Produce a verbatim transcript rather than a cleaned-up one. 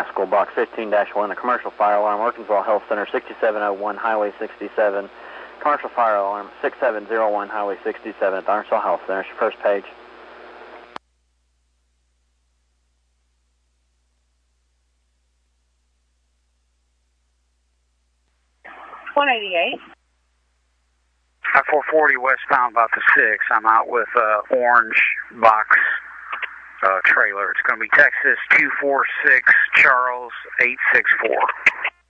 Haskell, Box fifteen dash one, a commercial fire alarm, Orkinsville Health Center, sixty-seven oh one Highway sixty-seven. Commercial fire alarm, sixty-seven oh one Highway sixty-seven at the Orkinsville Health Center. It's your first page. one eighty-eight. I four forty westbound about the six. I'm out with uh, orange box uh, trailer. It's going to be Texas two four six Charles eight six four.